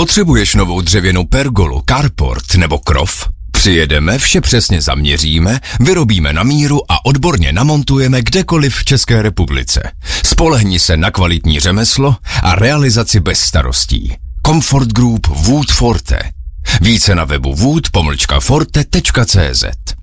Potřebuješ novou dřevěnou pergolu, carport nebo krov? Přijedeme, vše přesně zaměříme, vyrobíme na míru a odborně namontujeme kdekoliv v České republice. Spolehni se na kvalitní řemeslo a realizaci bez starostí. Comfort Group Wood Forte. Více na webu wood-forte.cz.